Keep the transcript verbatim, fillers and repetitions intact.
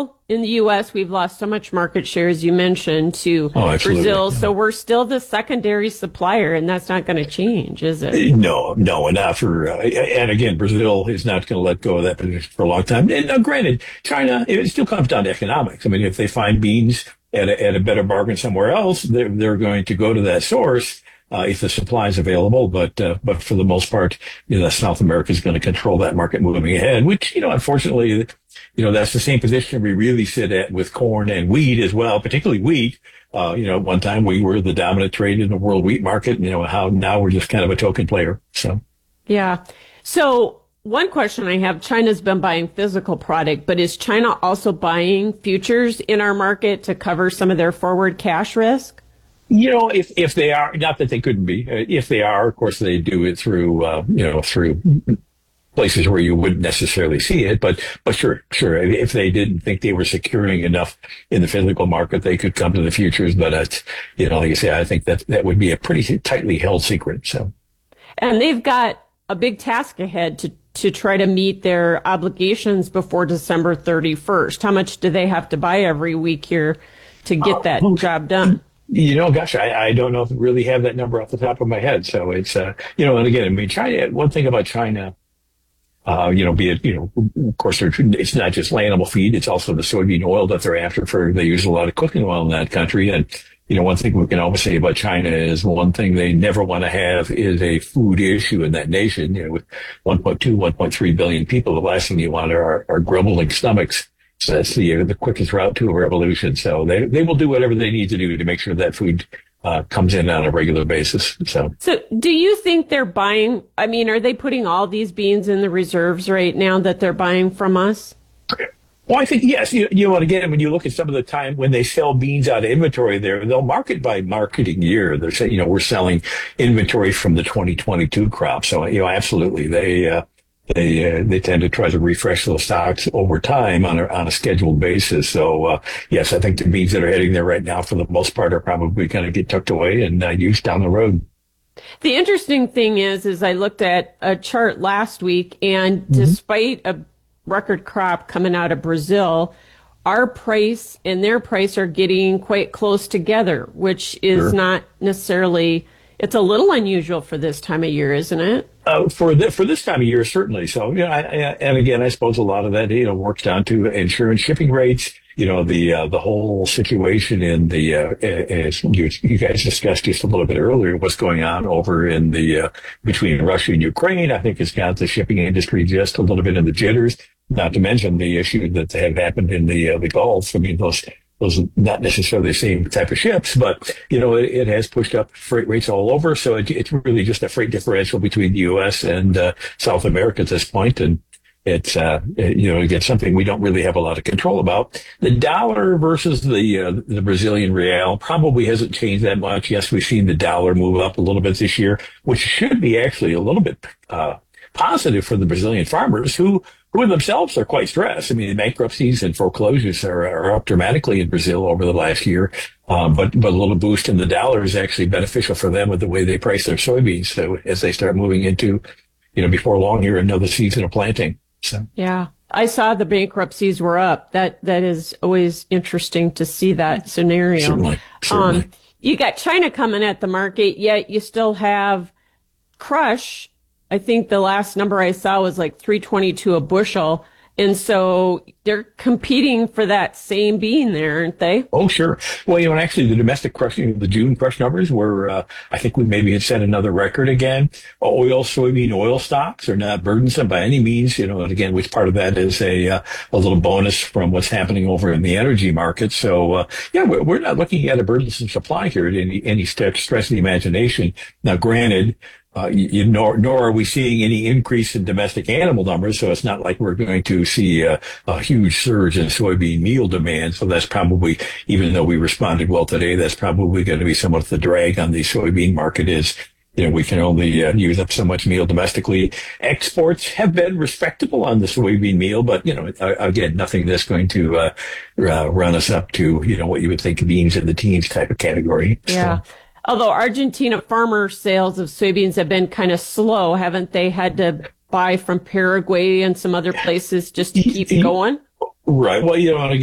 still in the U S, we've lost so much market share, as you mentioned, to Oh, absolutely. Brazil. Yeah. So we're still the secondary supplier, and that's not going to change, is it? No, no, and not for, uh, and again, Brazil is not going to let go of that position for a long time. And uh, granted, China, it still comes down to economics. I mean, if they find beans at a, at a better bargain somewhere else, they're, they're going to go to that source. Uh, if the supply is available, but uh, but for the most part, you know, South America is going to control that market moving ahead. Which, you know, unfortunately, you know, that's the same position we really sit at with corn and wheat as well, particularly wheat. Uh, you know, at one time we were the dominant trade in the world wheat market. You know, how now we're just kind of a token player. So, Yeah. So one question I have, China's been buying physical product, but is China also buying futures in our market to cover some of their forward cash risk? you know, if if they are, not that they couldn't be, uh, if they are, of course, they do it through, uh, you know, through places where you wouldn't necessarily see it. But, but sure, sure. If they didn't think they were securing enough in the physical market, they could come to the futures. But it's, you know, like I say, I think that that would be a pretty tightly held secret. So, and they've got a big task ahead to to try to meet their obligations before December thirty-first. How much do they have to buy every week here to get that uh, job done? You know, gosh, I, I don't know if I really have that number off the top of my head. So it's, uh, you know, and again, I mean, China, one thing about China, uh, you know, be it, you know, of course, it's not just animal feed. It's also the soybean oil that they're after for, they use a lot of cooking oil in that country. And, you know, one thing we can always say about China is one thing they never want to have is a food issue in that nation. You know, with one point two, one point three billion people, the last thing you want are, are grumbling stomachs. So that's the uh, the quickest route to a revolution. So they they will do whatever they need to do to make sure that food uh, comes in on a regular basis. So, so do you think they're buying? I mean, are they putting all these beans in the reserves right now that they're buying from us? well, I think yes. You, you know, and again, when you look at some of the time when they sell beans out of inventory, there they'll market by marketing year. They're saying, you know, we're selling inventory from the twenty twenty-two crop. So, you know, absolutely, they. Uh, They uh, they tend to try to refresh those stocks over time on a on a scheduled basis. So uh, yes, I think the beans that are heading there right now, for the most part, are probably going to get tucked away and uh, used down the road. The interesting thing is, is I looked at a chart last week, and mm-hmm. despite a record crop coming out of Brazil, our price and their price are getting quite close together, which is Sure. not necessarily. It's a little unusual for this time of year, isn't it? Uh, for the, for this time of year, certainly. So, you know, I, I, and again, I suppose a lot of that, you know, works down to insurance shipping rates. You know, the uh, the whole situation in the uh, as you, you guys discussed just a little bit earlier, what's going on over in the uh, between Russia and Ukraine, I think has got the shipping industry just a little bit in the jitters. Not to mention the issue that have happened in the uh, the Gulf. I mean, those. Those are not necessarily the same type of ships, but, you know, it, it has pushed up freight rates all over. So it, it's really just a freight differential between the U S and uh, South America at this point. And it's, uh, you know, again, something we don't really have a lot of control about. The dollar versus the, uh, the Brazilian real probably hasn't changed that much. Yes, we've seen the dollar move up a little bit this year, which should be actually a little bit, uh, positive for the Brazilian farmers who, who themselves are quite stressed. I mean, bankruptcies and foreclosures are, are up dramatically in Brazil over the last year. Um, but, but a little boost in the dollar is actually beneficial for them with the way they price their soybeans. So as they start moving into, you know, before long here, another season of planting. So, yeah, I saw the bankruptcies were up. That, that is always interesting to see that scenario. Certainly. Certainly. Um, you got China coming at the market, yet you still have crush. I think the last number I saw was like three twenty-two a bushel. And so they're competing for that same bean there, aren't they? Oh, sure. Well, you know, actually the domestic crush, you know, the June crush numbers were, uh, I think we maybe had set another record again. Oil, soybean oil stocks are not burdensome by any means, you know, and again, which part of that is a, uh, a little bonus from what's happening over in the energy market. So, uh, yeah, we're, we're not looking at a burdensome supply here at any, any stretch, stretch of the imagination. Now, granted, Uh, you, nor, nor are we seeing any increase in domestic animal numbers, so it's not like we're going to see a, a huge surge in soybean meal demand. So that's probably, even though we responded well today, that's probably going to be somewhat the drag on the soybean market is, you know, we can only uh, use up so much meal domestically. Exports have been respectable on the soybean meal, but, you know, again, nothing that's going to uh, uh, run us up to, you know, what you would think beans in the teens type of category. Yeah. So. Although Argentina farmer sales of soybeans have been kind of slow, haven't they had to buy from Paraguay and some other places just to keep going? Right. Well, you know,